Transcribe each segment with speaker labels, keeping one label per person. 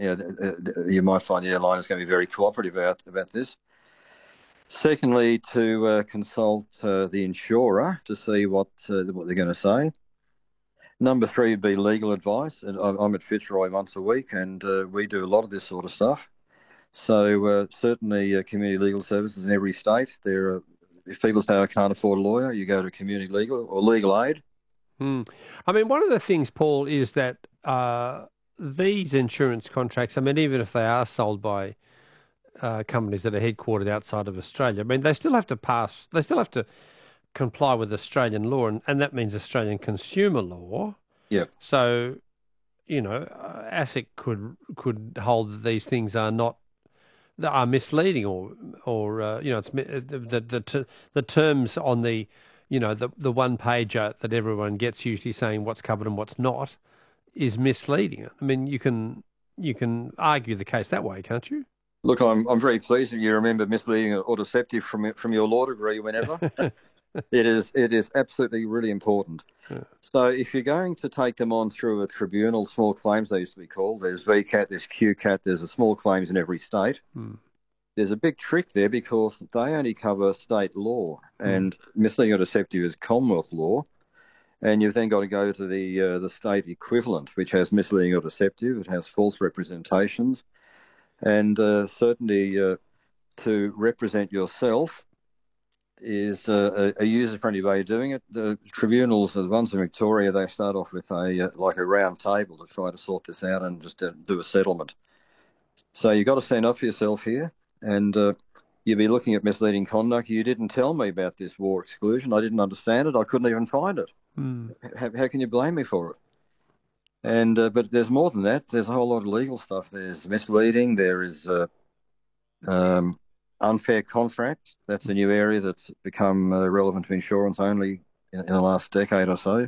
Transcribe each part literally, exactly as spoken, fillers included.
Speaker 1: yeah, you might find the airline is going to be very cooperative about, about this. Secondly, to uh, consult uh, the insurer to see what uh, what they're going to say. Number three would be legal advice. And I'm at Fitzroy once a week, and uh, we do a lot of this sort of stuff. So uh, certainly uh, community legal services in every state. There are, if people say I can't afford a lawyer, you go to community legal or legal aid.
Speaker 2: Mm. I mean, one of the things, Paul, is that uh, these insurance contracts, I mean, even if they are sold by uh, companies that are headquartered outside of Australia, I mean, they still have to pass, they still have to comply with Australian law, and, and that means Australian consumer law.
Speaker 1: Yeah.
Speaker 2: So, you know, ASIC could could hold that these things are not are misleading, or or uh, you know, it's the the the, the terms on the, you know, the the one pager that everyone gets usually saying what's covered and what's not is misleading. I mean, you can you can argue the case that way, can't you?
Speaker 1: Look, I'm I'm very pleased that you remember misleading or deceptive from from your law degree whenever. It is it is absolutely really important. Yeah. So if you're going to take them on through a tribunal, small claims they used to be called, there's V CAT, there's Q CAT, there's a small claims in every state. Hmm. There's a big trick there because they only cover state law, hmm. and misleading or deceptive is Commonwealth law, and you've then got to go to the uh, the state equivalent, which has misleading or deceptive. It has false representations, and uh, certainly uh, to represent yourself is uh, a, a user-friendly way of doing it. The tribunals, the ones in Victoria, they start off with a uh, like a round table to try to sort this out and just uh, do a settlement. So you've got to stand up for yourself here, and uh, you'll be looking at misleading conduct. You didn't tell me about this war exclusion. I didn't understand it. I couldn't even find it. Mm. How, how can you blame me for it? And uh, but there's more than that. There's a whole lot of legal stuff. There's misleading. There is uh, um, unfair contract. That's a new area that's become uh, relevant to insurance only in, in the last decade or so.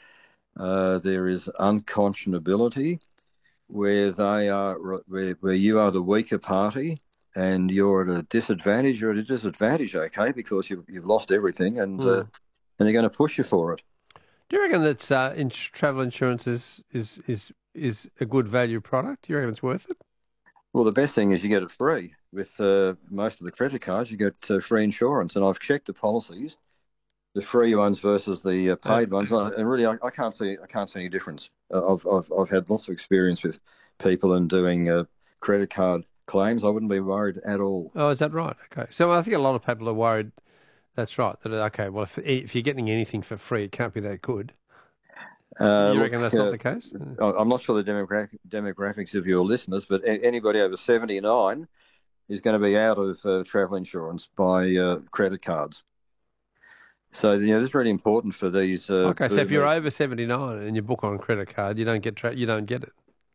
Speaker 1: Uh, there is unconscionability, where they are, where, where you are the weaker party and you're at a disadvantage. You're at a disadvantage, okay, because you've you've lost everything, and mm. uh, and they're going to push you for it.
Speaker 2: Do you reckon that uh, in travel insurance is, is is is a good value product? Do you reckon it's worth it?
Speaker 1: Well, the best thing is you get it free. With uh, most of the credit cards, you get uh, free insurance. And I've checked the policies, the free ones versus the uh, paid ones, and really, I, I can't see I can't see any difference. Uh, I've I've I've had lots of experience with people and doing uh, credit card claims. I wouldn't be worried at all.
Speaker 2: Oh, is that right? Okay. So I think a lot of people are worried. That's right. That okay. Well, if if you're getting anything for free, it can't be that good. Uh, you look, reckon that's uh, not the case?
Speaker 1: I'm not sure the demographic, demographics of your listeners, but anybody over seventy-nine is going to be out of uh, travel insurance by uh, credit cards. So, you know, this is really important for these. Uh,
Speaker 2: okay, so if you're over seventy-nine and you book on a credit card, you don't get tra- you don't get it.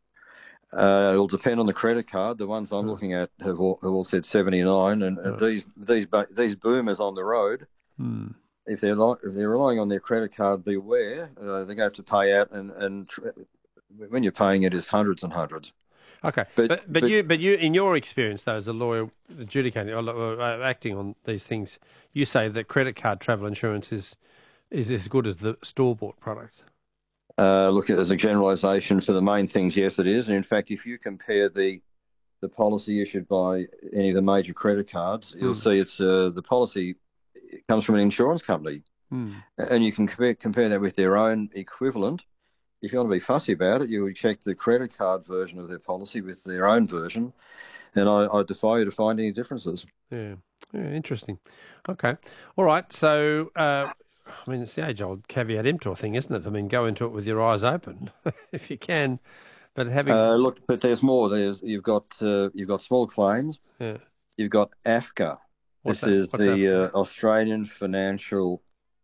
Speaker 1: Uh, it'll depend on the credit card. The ones I'm oh. looking at have all, have all said seventy-nine, and, and oh. these these these boomers on the road. Hmm. If they're like, if they're relying on their credit card, beware. Uh, they're going to have to pay out, and and tr- when you're paying it is hundreds and hundreds.
Speaker 2: Okay, but but, but, but you but you in your experience though, as a lawyer adjudicating or, or acting on these things, you say that credit card travel insurance is is as good as the store-bought product.
Speaker 1: Uh, look, as a generalisation for the main things, yes, it is. And in fact, if you compare the the policy issued by any of the major credit cards, you'll mm. see it's uh, the policy. It comes from an insurance company, hmm. and you can compare, compare that with their own equivalent. If you want to be fussy about it, you would check the credit card version of their policy with their own version, and I, I defy you to find any differences.
Speaker 2: Yeah, yeah, interesting. Okay, all right. So, uh, I mean, it's the age-old caveat emptor thing, isn't it? I mean, go into it with your eyes open if you can, but having
Speaker 1: uh, look, but there's more. There's you've got uh, you've got small claims.
Speaker 2: Yeah.
Speaker 1: You've got A F C A.
Speaker 2: What's
Speaker 1: this
Speaker 2: that?
Speaker 1: is
Speaker 2: What's
Speaker 1: the uh, Australian Financial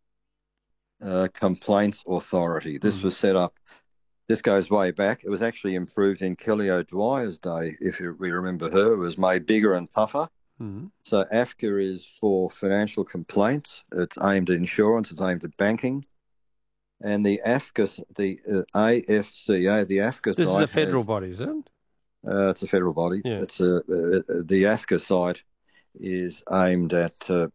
Speaker 1: uh, Complaints Authority. This mm. was set up, this goes way back. It was actually improved in Kelly O'Dwyer's day, if you, we remember her. It was made bigger and tougher. Mm. So A F C A is for financial complaints. It's aimed at insurance. It's aimed at banking. And the A F C A, the uh, A F C A, the A F C A
Speaker 2: This
Speaker 1: site
Speaker 2: is a federal
Speaker 1: has,
Speaker 2: body, is it?
Speaker 1: Uh, it's a federal body.
Speaker 2: Yeah.
Speaker 1: It's a, uh, the A F C A site is aimed at uh,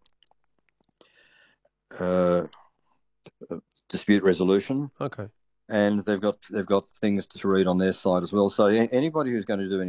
Speaker 1: uh, dispute resolution.
Speaker 2: Okay.
Speaker 1: And they've got they've got things to read on their side as well. So anybody who's going to do any